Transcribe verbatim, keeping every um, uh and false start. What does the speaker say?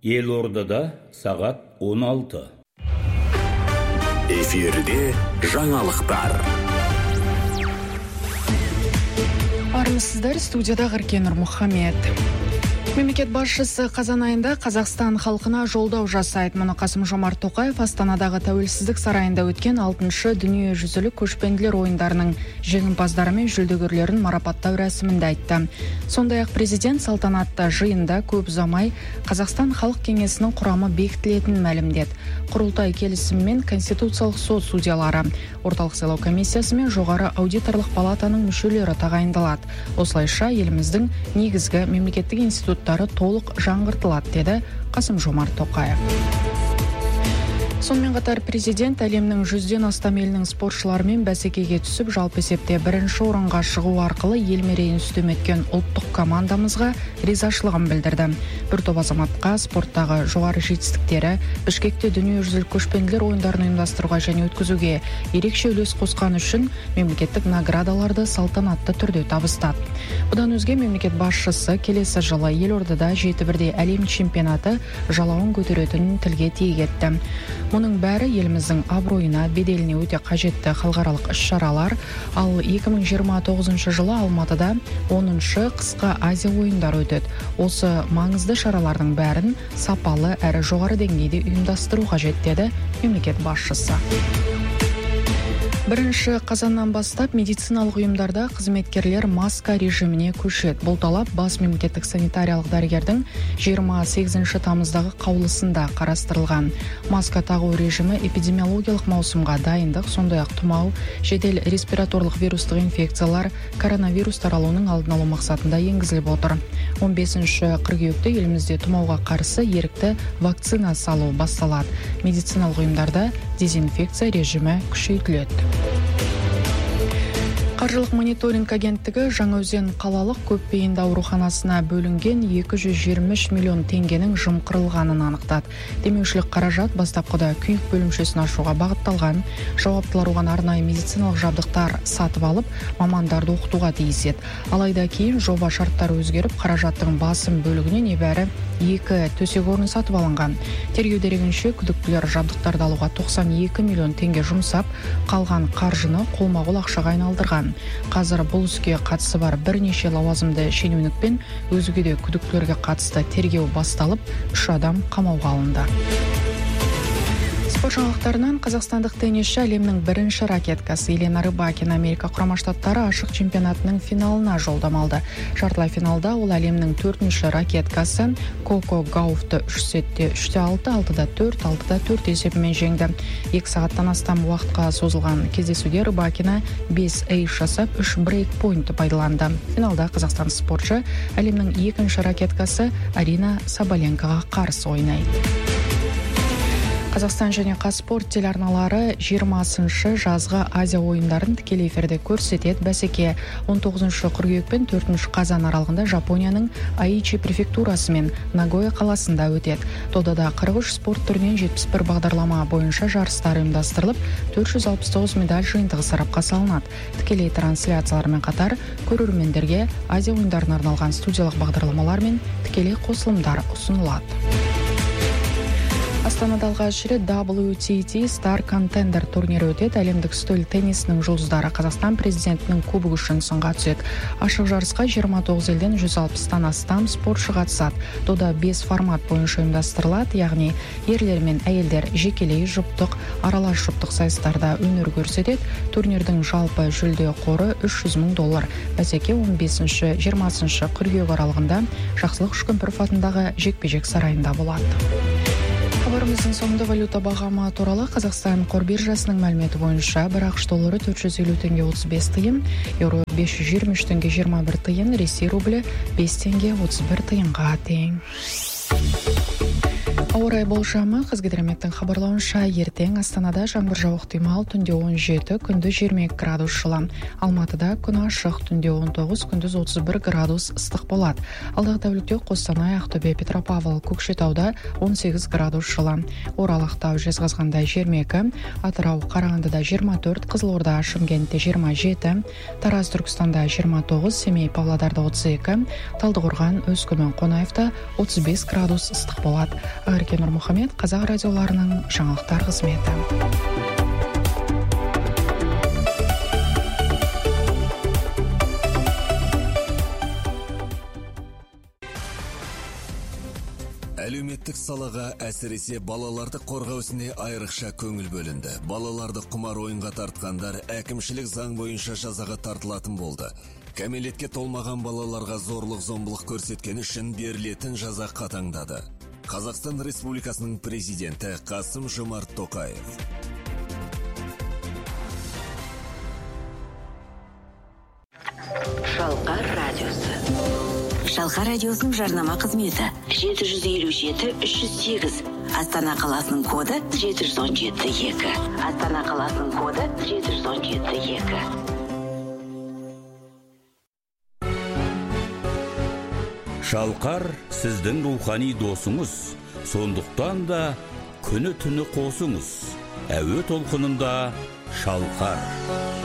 Елордада сағат он алты. Эфирде жаңалықтар. Армысыздар, студияда Ғыркен Нұрмұхамед. Мемлекет басшысы қазан айында Қазақстан халқына жолдау жасайды. Мұны Қасым-Жомарт Тоқаев Астанадағы Тәуелсіздік сарайында өткен алтыншы дүниежүзілік көшпенділер ойындарының жеңімпаздары мен жүлдегерлерін марапаттау рәсімінде айтты. Сондай-ақ президент салтанатты жиында көп ұзамай Қазақстан халық кеңесінің құрамы бекітілетінін мәлімдеді. Құрылтай келісімімен Конституциялық сот судьялары, орталық сайлау комиссиясы мен жоғары аудиторлық палатаның мүшелері тағайындалады. Осылайша еліміздің негізгі мемлекеттік институттары толық жаңғыртылады, деді Қасым-Жомарт Тоқаев. Сонымен қатар президент әлемнің жүзден астам елінің спортшыларымен бәсекеге түсіп, жалпы есепте бірінші орынға шығу арқылы ел мерейін үстем еткен ұлттық командамызға ризашылығын білдірді. Бір топ азаматқа спорттағы жоғары жетістіктері, Бішкекте дүниежүзілік көшпенділер ойындарын ұйымдастыруға және өткізуге ерекше үлес қосқан үшін мемлекеттік наградаларды салтанатты түрде табыстады. Бұдан өзге мемлекет басшысы келесі жылы Елордада жеті бірдей әлем чемпионаты жалауын көтеретінін тілге тиек етті. Мұның бәрі еліміздің абыройына, беделіне өте қажетті халықаралық іс-шаралар, ал екі мың жиырма тоғызыншы жылы Алматыда оныншы қысқы Азия ойындары өтеді. Осы маңызды шаралардың бәрін сапалы әрі жоғары деңгейде ұйымдастыру қажет, деді мемлекет басшысы. Бірінші қазаннан бастап медициналық ұйымдарда қызметкерлер маска режиміне көшеді. Бұл талап бас мемлекеттік санитариялық дәрігердің жиырма сегізінші тамыздағы қаулысында қарастырылған. Маска тағу режимі эпидемиологиялық маусымға дайындық, сондай-ақ тұмау, жедел респираторлық вирустық инфекциялар, коронавирус таралуының алдын алу мақсатында енгізіліп отыр. он бесінші қыркүйекте елімізде тұмауға қарсы ерікті вакцина салу басталады. Медициналық ұйымдарда дезинфекция режимі күшейтіледі. Қаржылық мониторинг агенттігі Жаңаөзен қалалық көпбейінді ауруханасына бөлінген екі жүз жиырма үш миллион теңгенің жымқырылғанын анықтады. Демеушілік қаражат бастапқыда күйік бөлімшесін ашуға бағытталған. Жауаптылар оған арнайы медициналық жабдықтар сатып алып, мамандарды оқытуға тиіс еді. Алайда кейін жоба шарттары өзгеріп, қаражаттың басым бөлігіне небәрі екі төсек орын сатып алынған. Тергеу дерегінше күдіктілер жабдықтарды алуға тоқсан екі миллион теңге жұмсап, қалған қаржыны қолма-қол ақшаға айналдырған. Қазір бұл іске қатысы бар бірнеше лауазымды шенеунік пен өзге де күдіктілерге қатысты тергеу басталып, үш адам қамауға алынды. Спорт жаңалықтарынан қазақстандық теннисші әлемнің бірінші ракеткасы Елена Рыбакина Америка құрама штаттары ашық чемпионатының финалына жолдама алды. Жартылай финалда ол әлемнің төртінші ракеткасы Коко Гауфты үш сетте үште алты, алтыда төрт, алтыда төрт есебімен жеңді. екі сағаттан астам уақытқа созылған кездесуде Рыбакина бес эйс жасап, үш брейк-пойнтты пайдаланды. Финалда қазақстан спортшы әлемнің екінші ракеткасы Арина Сабаленкаға қарсы ойнайды. Қазақстан және Қазспорт телеарналары жиырмасыншы жазғы Азия ойындарын тікелей эфирде көрсетеді. Бәсеке он тоғызыншы қыркүйек пен төртінші қазан аралығында Жапонияның Аичи префектурасы мен Нагоя қаласында өтеді. Додада қырық үш спорт түрінен жетпіс бір бағдарлама бойынша жарыстар ұйымдастырылып, төрт жүз алпыс тоғыз медаль жиынтығы сарапқа салынады. Тікелей трансляциялармен қатар көрермендерге Азия ойындарына арналған студиялық бағдарламалар мен тікелей қосылымдар ұсынылады. Астанада алғаш рет дабл ю ти ти Star Contender турнирі өтеді. Әлемдік үстел теннисінің жұлдыздары Қазақстан президентінің кубогы үшін сынға түседі. Ашық жарысқа жиырма тоғыз елден жүз алпыстан астам спортшы қатысады. Дода бес формат бойынша ұйымдастырылады, яғни ерлер мен әйелдер жекелей, жұптық, аралас жұптық сайыстарда өнер көрсетеді. Турнирдің жалпы жүлде қоры үш жүз мың доллар. Бәсеке он бесінші жиырмасыншы қыркүйек аралығында Жақсылық Үшкемпіров атындағы жекпе-жек сарайында болады. Хабарымыздың соңында валюта бағамы туралы Қазақстан қор биржасының мәліметі бойынша бір ақш доллары төрт жүз елу теңге отыз бес тиын, еуро бес жүз жиырма үш теңге жиырма бір тиын, Ресей рублі бес теңге отыз бір тиынға тең. Ауа райы болжамы Қазгидрометтің хабарлауынша ертең Астанада жаңбыр жауық ықтимал, түнде он жеті, күндіз жиырма екі градус жылы. Алматыда күн ашық, түнде он тоғыз, күндіз отыз бір градус ыстық болады. Алдағы тәулікте Қостанай, Ақтөбе, Петропавл, Көкшетауда он сегіз градус жылы. Орал, Ақтау, Жезқазғанда жиырма екі, Атырау, Қарағандыда жиырма төрт, Қызылорда, Шымкентте жиырма жеті, Тараз, Түркістанда жиырма тоғыз, Семей, Павлодарда отыз екі, Талдықорған, Өскемен, Қонаевта отыз бес градус ыстық болады. Ағыркен Нұрмұхамед, Қазақ радиоларының жаңалықтар қызметі. Әлеуметтік салаға әсіресе балаларды қорғау ісіне айрықша көңіл бөлінді. Балаларды құмар ойынға тартқандар әкімшілік заң бойынша жазаға тартылатын болды. Кәмелетке толмаған балаларға зорлық-зомбылық көрсеткен үшін берілетін жаза қатаңдады. Қазақстан Республикасының президенті Қасым-Жомарт Тоқаев. Шалқар радиосы. Шалқар радиосының жарнама қызметі жеті жүз елу жеті үш жүз сегіз. Астана қаласының коды жеті жүз он жеті екі. Астана қаласының коды жеті жүз он жеті екі. Шалқар сіздің рухани досыңыз. Сондықтан да күні түні қосыңыз. Әуе толқынында Шалқар.